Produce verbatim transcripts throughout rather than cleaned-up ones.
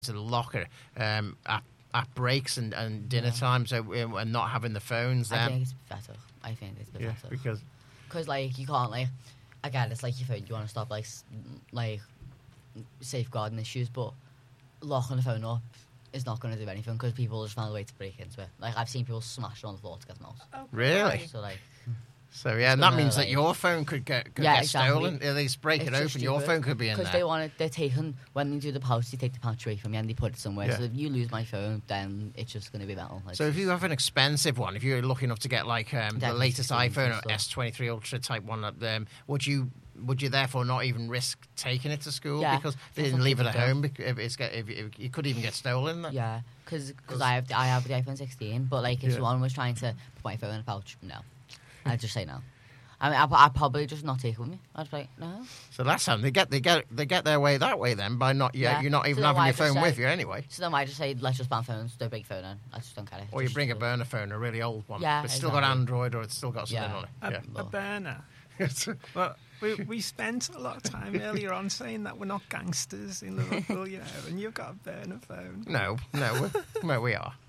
to the locker um, at, at breaks and, and dinner yeah. time, so um, and not having the phones. Then I think it's better. I think it's better yeah, because because like you can't like again it's like your phone. You want to stop like like safeguarding issues, but locking the phone up is not going to do anything because people just find a way to break into it. Like I've seen people smash it on the floor to get the mouse. Oh, really? So like. So yeah, and that means like, that your phone could get, could yeah, get exactly. stolen. At least break it's it open, stupid, your phone could be in there. Because they want it, they're taking when they do the pouch, they take the pouch away from you and they put it somewhere. Yeah. So if you lose my phone, then it's just going to be metal. Like, so if you have an expensive one, if you're lucky enough to get like um, the latest iPhone or S twenty-three Ultra type one, um, would you would you therefore not even risk taking it to school yeah, because they didn't leave it at home? If it's get, if, if you could even get stolen. Then? Yeah, because I have the, I have the iPhone sixteen, but like if yeah. someone was trying to put my phone in a pouch, no, I'd just say no. I mean, I'd, I'd probably just not take it with me. I'd be like, no. So that's how they get they get they get their way that way then by not yeah, yeah. you're not even so having your phone say, with you anyway. So then I just say let's just ban phones, don't bring phone in. I just don't care. Or just you bring a burner phone, a really old one. Yeah, it's exactly. still got Android or it's still got something yeah. on it. A, Yeah. a burner. Well, we we spent a lot of time earlier on saying that we're not gangsters in Liverpool, you know, and you've got a burner phone. No, no, we're, well, we are.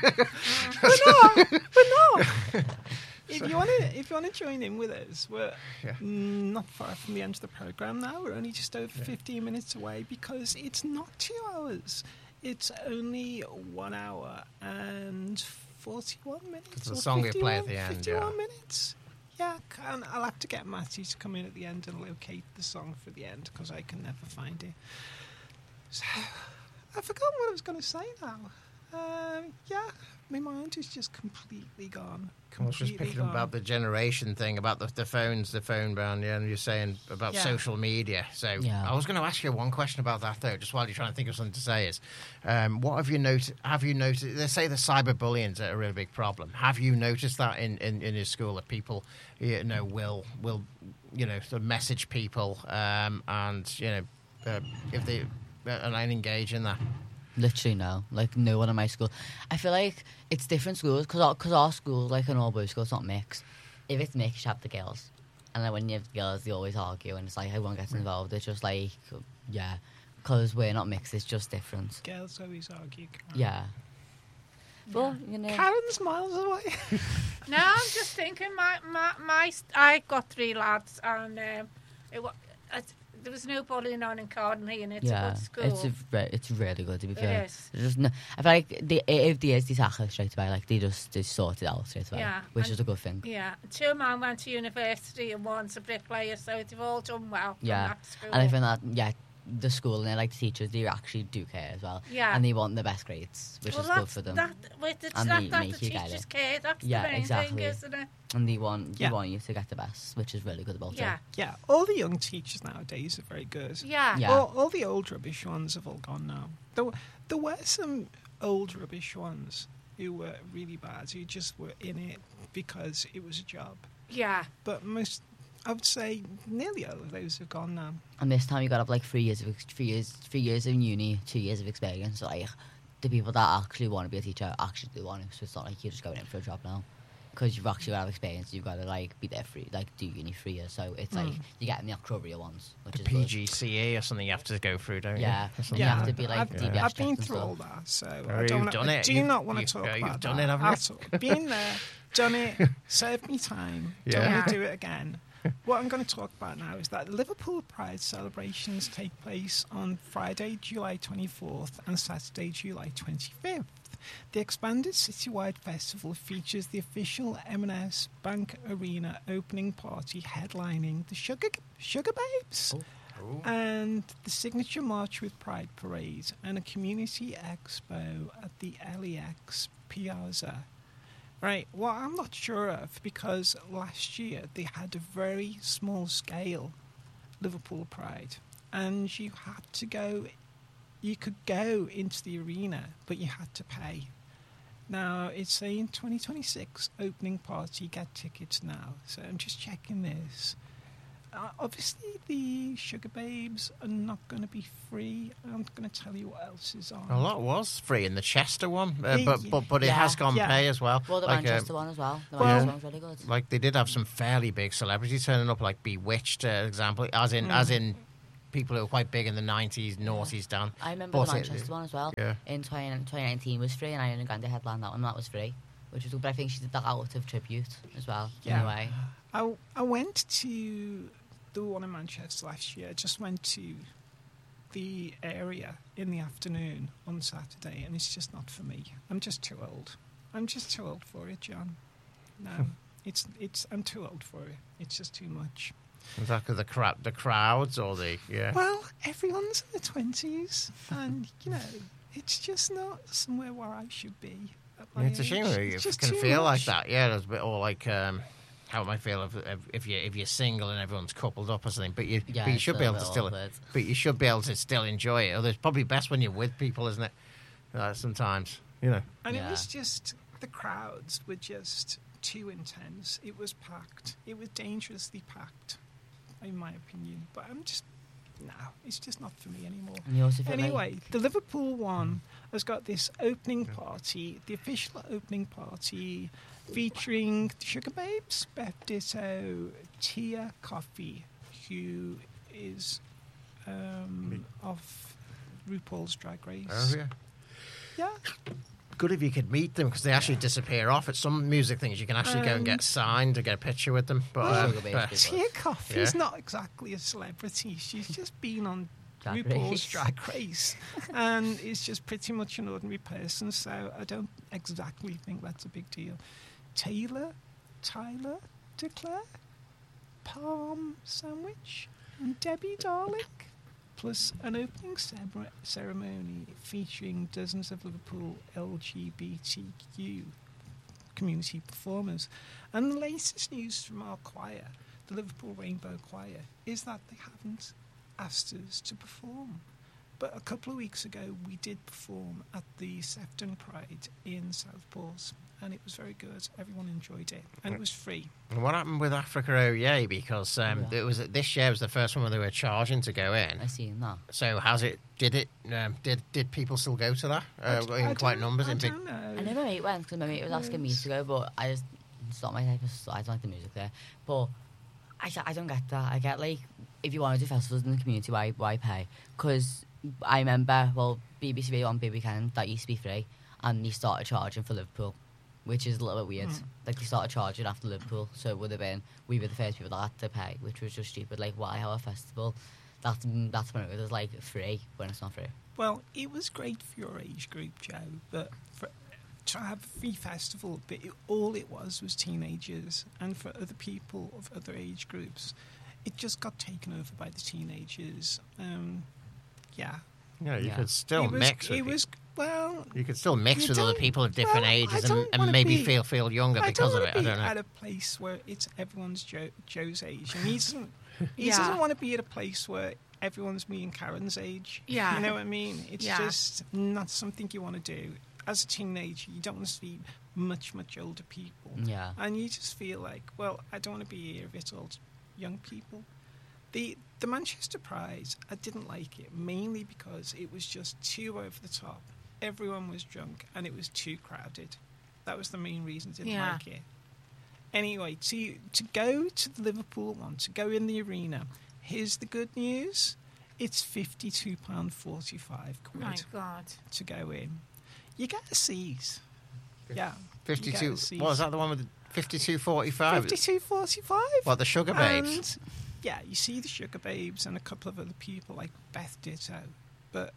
we're not. We're not. If you want to, if you want to join in with us, we're yeah. not far from the end of the program now. We're only just over yeah. fifteen minutes away because it's not two hours. It's only one hour and forty-one minutes. It's the song we play at the end. Fifty-one yeah. minutes. Yeah, and I'll have to get Matty to come in at the end and locate the song for the end because I can never find it. So I forgot what I was going to say now. Um, yeah, my mind is just completely gone. I was just picking up about the generation thing, about the, the phones, the phone ban, yeah, and you're saying about yeah. social media. So yeah. I was going to ask you one question about that, though, just while you're trying to think of something to say is, um, what have you noticed, have you noticed, they say the cyberbullying is a really big problem. Have you noticed that in, in, in your school, that people, you know, will, will you know, sort of message people and, um, you know, uh, if they, uh, and engage in that? Literally no, like no one in my school. I feel like it's different schools because our, cause our school, like an all boys school, it's not mixed. If it's mixed, you have the girls, and then when you have the girls, they always argue, and it's like everyone gets involved. It's just like, yeah, because we're not mixed, it's just different. Girls always argue. Karen. Yeah. Well, you know, Karen's miles away. No, I'm just thinking. My my my. I got three lads, and um, it was. There was no bullying on in Cardinley, and it's yeah, a good school. It's a re- it's really good, to be fair. It is. Just no, I feel like they, if they is, they tackle it straight away. Like they just they sort it out straight away, yeah, which and, is a good thing. Yeah, two men went to university and one's a bricklayer, so they've all done well. Yeah, from that school. and I think that yeah, the school and like the teachers, they actually do care as well. Yeah, and they want the best grades, which well, is good for them. That, with the, and that, they that make the you get teachers it. care. That's yeah, the main exactly. thing, isn't it? And they want yeah. they want you to get the best, which is really good about yeah. it. Yeah, all the young teachers nowadays are very good. Yeah, yeah. All, all the old rubbish ones have all gone now. There, there were some old rubbish ones who were really bad, who just were in it because it was a job. Yeah. But most, I would say, nearly all of those have gone now. And this time you got to have like three years of ex- three years three years in uni, two years of experience. Like the people that actually want to be a teacher actually do want to. So it's not like you're just going in for a job now. Because you've actually got to have experience, you've got to like be there for like do uni three years. So it's like mm. you're getting the actual real ones, which the is P G C E or something you have to go through, don't yeah. you? Yeah, yeah, you have to be like I've, D B S I've been checked through and all stuff. that, so Oh, I don't. you've done I it. do You've- not want to you've- talk uh, about you've done that. it, haven't you? At all. Been there, done it, served me time. Don't Yeah. want to do it again. What I'm going to talk about now is that Liverpool Pride celebrations take place on Friday, July twenty-fourth and Saturday, July twenty-fifth. The expanded citywide festival features the official M and S Bank Arena opening party headlining the Sugar Sugar Babes. Oh. Ooh. And the signature March with Pride parade and a community expo at the L E X Piazza. Right, what I'm not sure of, because last year they had a very small scale Liverpool Pride, and you had to go, you could go into the arena, but you had to pay. Now, it's saying twenty twenty-six opening party, get tickets now, so I'm just checking this. Uh, obviously, the Sugar Babes are not going to be free. I'm going to tell you what else is on. A lot was free in the Chester one, uh, Yeah, but, but but it yeah, has gone yeah. pay as well. Well, the like, Manchester um, one as well. The well- Manchester one's really good. like they did have some fairly big celebrities turning up, like Bewitched, uh, example, as in Mm. as in people who were quite big in the nineties, noughties, Dan. I remember But the it- Manchester one as well. Yeah. In twenty, twenty nineteen was free, and Ariana Grande headlined that one. And that was free, which was. But I think she did that out of tribute as well. Yeah. In a way. I, I went to the one in Manchester last year. I just went to the area in the afternoon on Saturday, and it's just not for me. I'm just too old. I'm just too old for it, John. No, it's it's. I'm too old for it. It's just too much. Is that 'cause the crowd, the crowds, or the yeah? Well, everyone's in their twenties, and you know, it's just not somewhere where I should be. At my It's a age. shame that you It's just can too feel like much. that. Yeah, there's a bit or like um, how it might feel if, if if you if you're single and everyone's coupled up or something. But you Yeah, but you it's should a be able to bit still. awkward. But you should be able to still enjoy it. Or it's probably best when you're with people, isn't it? Uh, sometimes, you know. And Yeah. it was just, the crowds were just too intense. It was packed. It was dangerously packed, in my opinion. But I'm just, no, it's just not for me anymore. And you also feel Anyway, like, the Liverpool one has got this opening party, the official opening party, featuring the Sugar Babes, Beth Ditto, Tia Coffee, who is um, of RuPaul's Drag Race. Oh yeah. Yeah. Good if you could meet them because they actually disappear off. At some music things, you can actually go and Um, get signed to get a picture with them. But, Well, um, Sugar Babes but- people. Tia Coffee's Yeah. not exactly a celebrity. She's just been on Drag RuPaul's Race. Drag Race and is just pretty much an ordinary person, so I don't exactly think that's a big deal. Taylor, Tyler, Declare, Palm Sandwich, and Debbie Darling, plus an opening cere- ceremony featuring dozens of Liverpool L G B T Q community performers. And the latest news from our choir, the Liverpool Rainbow Choir, is that they haven't asked us to perform. But a couple of weeks ago, we did perform at the Sefton Pride in Southport, and it was very good. Everyone enjoyed it, and it was free. And what happened with Africa O Ye? Because um, Yeah. it was this year was the first one where they were charging to go in. I seen that. So has it? Did it? Um, did did people still go to that I uh, d- in I quite don't- numbers? I In big, don't know. I know my mate went because my mate was asking me to go, but I just it's not my type of. I don't like the music there. But I, I don't get that. I get like if you want to do festivals in the community, why why pay? Because I remember well B B C B on Big Weekend that used to be free, and they started charging for Liverpool, which is a little bit weird. Mm. Like they started charging after Liverpool, so it would have been we were the first people that had to pay, which was just stupid. Like why have a festival? That's that's when it was like free when it's not free. Well, it was great for your age group, Joe, but for, to have a free festival, but it, all it was was teenagers, and for other people of other age groups, it just got taken over by the teenagers. Um, yeah, you know, you Yeah. could still it was, mix. With It was well. you could still mix you with other don't- people of different well, I ages and, don't and wanna maybe be- feel feel younger I because don't of it. wanna I be don't know. at a place where it's everyone's Joe, Joe's age, and he doesn't. He Yeah. doesn't want to be at a place where everyone's me and Karen's age. Yeah. You know what I mean? It's Yeah. just not something you want to do. As a teenager, you don't want to see much, much older people. Yeah. And you just feel like, well, I don't want to be here with all young people. The the Manchester Pride, I didn't like it, mainly because it was just too over the top. Everyone was drunk, and it was too crowded. That was the main reason I didn't Yeah. like it. Anyway, to to go to the Liverpool one, to go in the arena, here's the good news. It's fifty-two pounds forty-five quid My God. to go in. You get a seat. Yeah. Fifty-two. You get a seat. What was that? The one with fifty-two forty-five? fifty-two forty-five. What, the Sugar Babes? And, yeah, you see the Sugar Babes and a couple of other people like Beth Ditto. But,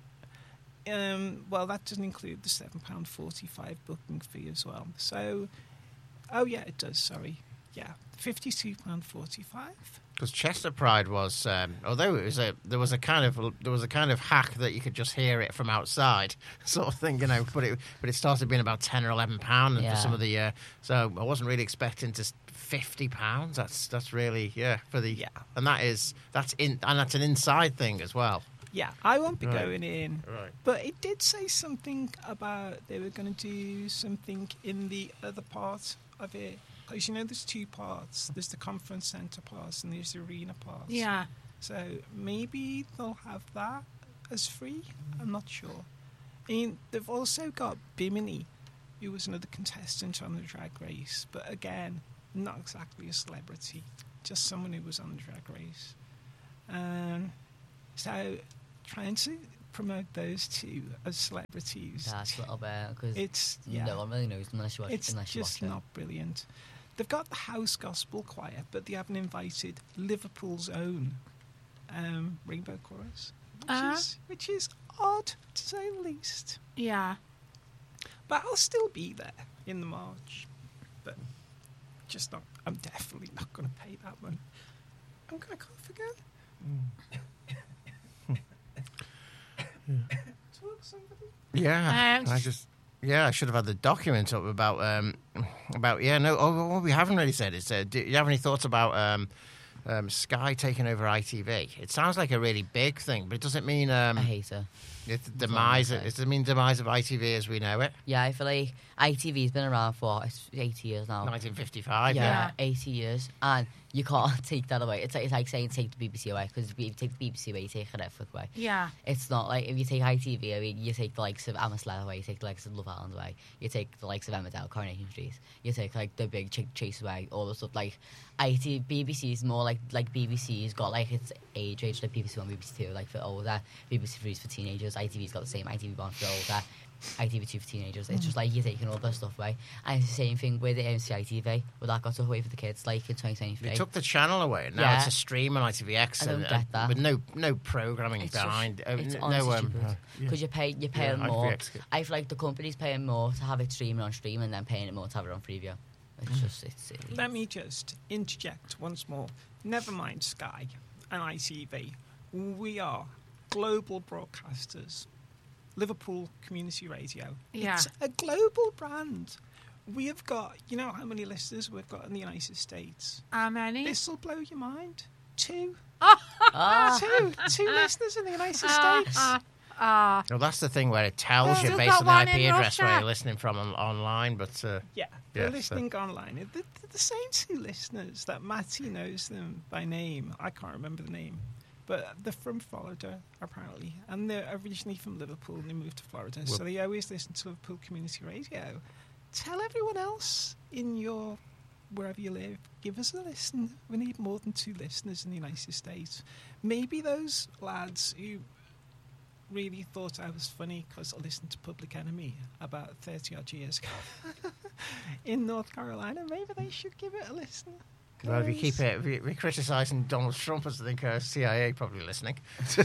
um, well, that doesn't include the seven pounds forty-five booking fee as well. So, oh, yeah, it does, sorry. Yeah, fifty-two pounds forty-five. Because Chester Pride was, um, although it was a, there was a kind of, there was a kind of hack that you could just hear it from outside, sort of thing, you know. But it, but it started being about ten or eleven pound Yeah. for some of the. Uh, so I wasn't really expecting to s- fifty pounds. That's that's really yeah for the Yeah. and that is that's in and that's an inside thing as well. Yeah, I won't be Right. going in. Right. But it did say something about they were going to do something in the other part of it. Because, you know, there's two parts. There's the conference centre part and there's the arena part. Yeah. So maybe they'll have that as free. I'm not sure. I mean, they've also got Bimini, who was another contestant on the Drag Race. But again, not exactly a celebrity. Just someone who was on the Drag Race. Um, So trying to promote those two as celebrities, That's a little bit because it's yeah, no one really knows them unless you watch. it's unless you just watch it. not brilliant. They've got the House Gospel Choir, but they haven't invited Liverpool's own um, Rainbow Chorus, which, Uh-huh. is, which is odd to say the least. Yeah. But I'll still be there in the March. But just not. I'm definitely not going to pay that one. I'm going to cough again. Talk somebody. Yeah, Um, I just yeah, I should have had the document up about um about yeah no. Oh, what we haven't really said is, uh, do you have any thoughts about um, um Sky taking over I T V? It sounds like a really big thing, but it doesn't mean um I hate it. it's the That's all I'm demise. gonna It say. doesn't mean demise of I T V as we know it. Yeah, I feel like I T V's been around for it's eighty years now. nineteen fifty-five. Yeah, Yeah. eighty years, and you can't take that away. It's like, it's like saying take the B B C away, because if you take the B B C away, you take Netflix away. Yeah. It's not like if you take I T V away, you take the likes of Amos Leather away, you take the likes of Love Island away, you take the likes of Emmerdale, Coronation Street, you take like the Big Ch- Chase away, all the stuff. Like I T V, B B C is more like like B B C's got like its age range, like B B C One, B B C Two, like for older, B B C Three is for teenagers, I T V's got the same, I T V One for older, I T V Two for teenagers. It's just like you're taking all that stuff away, and it's the same thing with the M C I T V, where that got took away for the kids, like in twenty twenty-three. They took the channel away, and now Yeah. it's a stream on I T V X, I don't and, get and that. with no no programming It's just- behind. uh, it's n- honestly no, um, stupid. uh, Because you pay, you're paying Yeah, more. I T V X. I feel like the company's paying more to have it streaming on stream, and then paying it more to have it on Freeview. It's Mm. just, it's silly. Let me just interject once more. Never mind Sky and I T V. We are global broadcasters. Liverpool Community Radio. Yeah. It's a global brand. We have got, you know how many listeners we've got in the United States? How many? This will blow your mind. Two. Ah, Two. Two listeners in the United Ah, States. ah, ah. Well, that's the thing where it tells Well, you Still based got on the one I P in address where Russia. you're listening from on, online, but uh, Yeah, they're Yeah, so- listening online. They're, they're the same two listeners that Matty knows them by name. I can't remember the name. But they're from Florida, apparently. And they're originally from Liverpool and they moved to Florida. Well- so they always listen to Liverpool Community Radio. Tell everyone else in your, wherever you live, give us a listen. We need more than two listeners in the United States. Maybe those lads who really thought I was funny because I listened to Public Enemy about thirty odd years ago in North Carolina, maybe they should give it a listen. well, if you keep 'cause, it, if you're criticising Donald Trump, I think uh, C I A probably listening.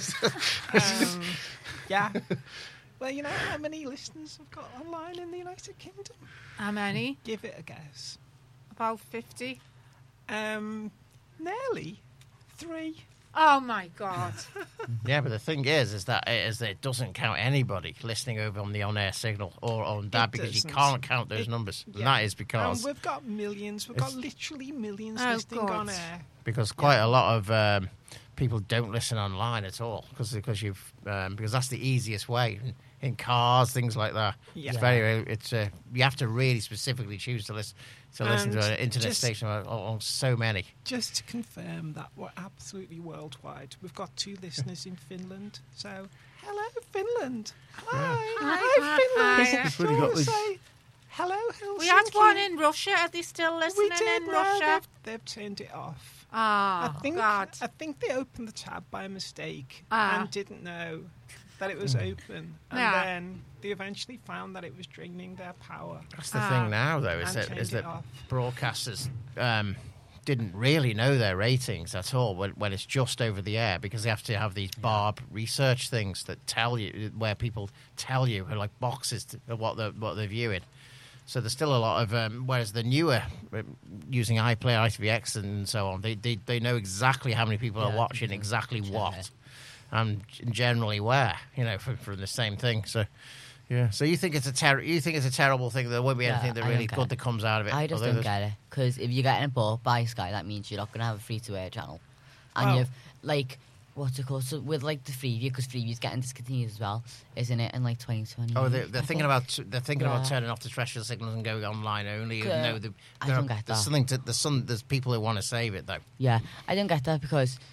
um, yeah. Well, you know how many listeners I've got online in the United Kingdom? How many? Give it a guess. About fifty. Um, nearly three. Oh my God. Yeah, but the thing is, is that it, is that it doesn't count anybody listening over on the on-air signal or on that It because you doesn't. can't count those It- numbers. And yeah. that is And because we've got millions. We've got It's- literally millions Oh, listening God. on air. because quite a lot of um, people don't listen online at all because because you've um, because that's the easiest way in, in cars, things like that. Yeah. It's very it's uh, you have to really specifically choose to listen to listen to And an internet just- station on, on so many. Just to confirm that we're absolutely worldwide. We've got two listeners in Finland. So, hello, Finland. Hi. Hi, Hi, hi, Finland. hi. Do It's you really want got to this- say hello, Helsinki? We had one in Russia. Are they still listening We did, in no, Russia? They've, they've turned it off. Ah, I think God. I think they opened the tab by mistake Ah. and didn't know that it was open, and Yeah. then they eventually found that it was draining their power. That's the Ah. thing now, though, is And that turned is it that off. broadcasters um, didn't really know their ratings at all when, when it's just over the air because they have to have these barb research things that tell you where people tell you like boxes to, of what they're what they're viewing. So there's still a lot of um, whereas the newer uh, using iPlayer, I T V X, and so on, they they, they know exactly how many people are Yeah, watching, yeah. exactly Yeah. what, and generally where, you know, from, from the same thing. So. Yeah. So you think it's a ter- you think it's a terrible thing? There won't be Yeah, anything that I really don't good get that comes out of it. I just although don't there's- get it. Because if you're getting bought by Sky, that means you're not going to have a free-to-air channel. And Well- you've, like, what's it called? So with, like, the Freeview, because Freeview's getting discontinued as well, isn't it, in, like, twenty twenty? Oh, they're, they're I thinking think. about they're thinking about Yeah. turning off the terrestrial signals and going online only. Even Yeah. though the, I there don't are- get there's that. something to, there's some there's people who want to save it though. Yeah, I don't get that because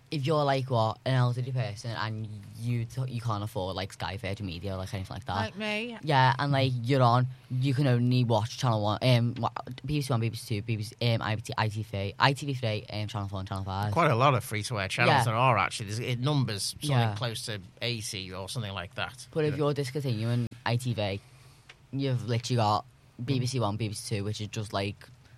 if you're like what an elderly person and you t- you can't afford like Sky Virgin Media or like anything like that. Like me. Yeah, and like you're on, you can only watch Channel One, um, wa- B B C One, B B C Two, B B C, um, I T V, I T V, I T V Three, um, Channel Four, and Channel Five. Quite a lot of free-to-air channels Yeah. there are actually. There's it numbers something Yeah. close to eighty or something like that. But if you're discontinuing I T V, you've literally got B B C One, B B C Two, which is just like,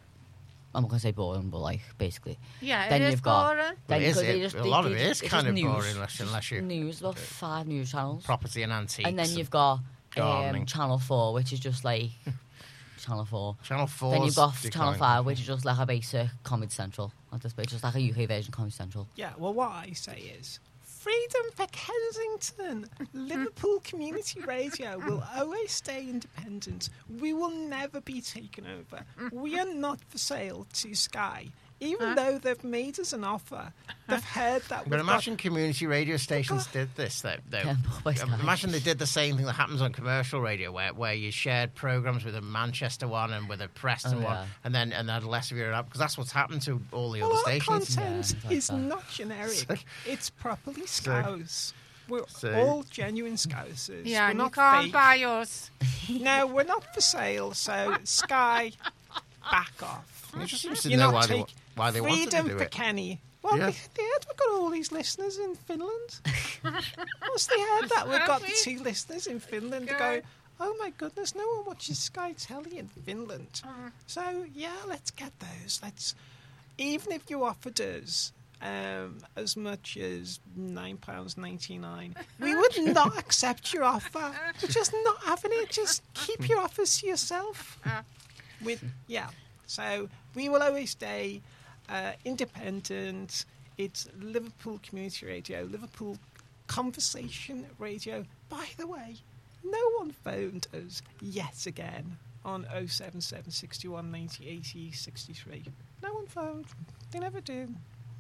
I'm not gonna say boring, but like basically. Yeah, Then it is you've got- boring. Then It is, because they it- just- a they- lot of they it just- is it's kind just of news. boring unless, unless you News, about five news channels. property and antiques. And then you've got gardening. um, Channel Four, which is just like Channel Four. Channel Four. Then you've got Channel Five, which is just like a basic Comedy Central. At this point, just like a U K version of Comedy Central. Yeah, well, what I say is freedom for Kensington. Liverpool Community Radio will always stay independent. We will never be taken over. We are not for sale to Sky. Even Huh? though they've made us an offer, they've heard that But we've imagine community radio stations did this, though. though. Yeah, bought by Sky. Imagine they did the same thing that happens on commercial radio, where, where you shared programs with a Manchester one and with a Preston Oh, one, yeah. and then and had less of your up because that's what's happened to all the got. other Well, our stations. content Yeah, like is that. not generic. So- It's properly Scouse. We're So- all genuine Scousers. Yeah, we're and you not can't fake. buy us. No, we're not for sale, so Sky, back off. It just seems to You're know not why they, take- why they wanted to Freedom do for it. Kenny. Well, Yeah. they, they heard we've got all these listeners in Finland. Once they heard that we've got the Have we? two listeners in Finland, they Okay. go, oh my goodness, no one watches Sky Telly in Finland. So, yeah, let's get those. Let's, even if you offered us um, as much as nine pounds ninety-nine, we would not accept your offer. We're just not having it. Just keep your offers to yourself. Uh. With yeah, so we will always stay uh, independent. It's Liverpool Community Radio, Liverpool Conversation Radio. By the way, no one phoned us yet again on oh seven seven, sixty-one, ninety, eighty, sixty-three. No one phoned. They never do.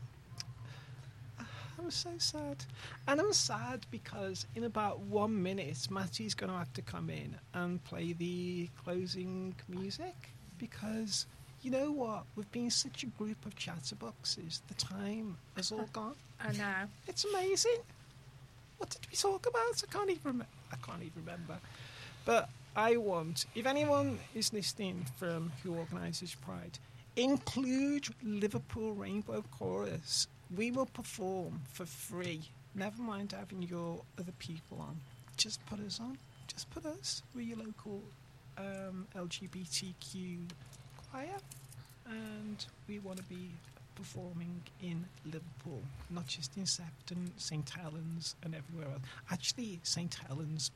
I'm so sad. And I'm sad because in about one minute, Matty's going to have to come in and play the closing music because, you know what? We've been such a group of chatterboxes. The time has all gone. I know. It's amazing. What did we talk about? I can't even remember. I can't even remember. But I want, if anyone is listening from who organises Pride, include Liverpool Rainbow Chorus. We will perform for free. Never mind having your other people on. Just put us on. Just put us. We're your local um, L G B T Q choir. And we want to be performing in Liverpool, not just in Sefton, Saint Helens and everywhere else. Actually, Saint Helens,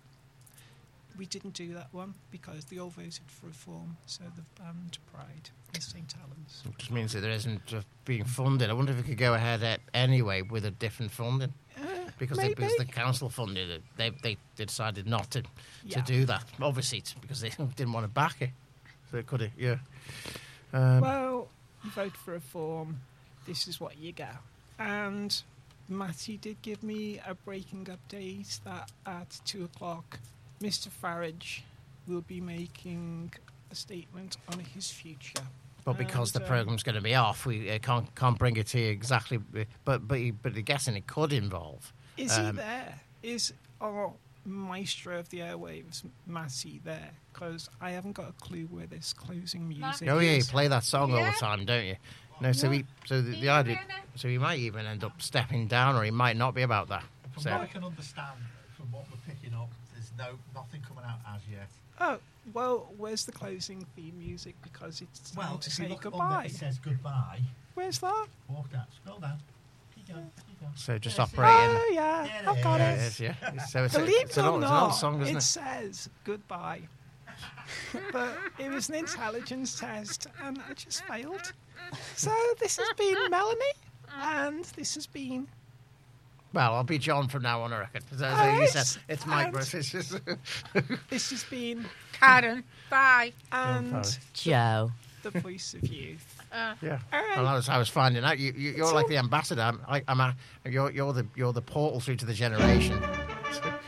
we didn't do that one because they all voted for reform, so they've banned Pride in Saint Helens. It just means that there isn't uh, being funded. I wonder if it could go ahead uh, anyway with a different funding. Uh, Because, they, maybe. because the council funded it, they, they they decided not to Yeah. to do that. Obviously, it's because they didn't want to back it. So it could have, yeah. Um, Well, you vote for reform, this is what you get. And Matty did give me a breaking update that at two o'clock, Mister Farage will be making a statement on his future. but because the And, um, programme's going to be off, we uh, can't can't bring it to you exactly. uh, But but you- but I'm guessing it could involve. Is he Um, there? Is our maestro of the airwaves, Matty, there? Because I haven't got a clue where this closing music Oh yeah, you is. play that song all Yeah. the time, don't you? No, so Yeah. he so the, the Yeah, idea, yeah, so he might even end up stepping down, or he might not be about that. From So what I can understand, from what we're picking up, there's no nothing coming out as yet. Oh, well, where's the closing theme music? Because it's time Well, to if you say look on goodbye. there, it says goodbye. Where's that? Walk that. Scroll down. Keep going. Keep going. so just Yeah, see- operating. Oh, yeah, There I've got it Yeah, it. it is, yeah. So it's, a, Believe it's, it an or old, it's an not, old song, isn't it it? says goodbye. But it was an intelligence test, and I just failed. So this has been Melanie, and this has been... Well, I'll be John from now on, I reckon. So, so Oh, you it's- said it's Mike and- Bruce. It's just- This has been... Karen, bye. And Farage. Joe. the voice of youth. Uh, Yeah. All right. Well, I was, I was finding out you, you you're It's like all- the ambassador. I'm, I, I'm a, you're you're the you're the portal through to the generation.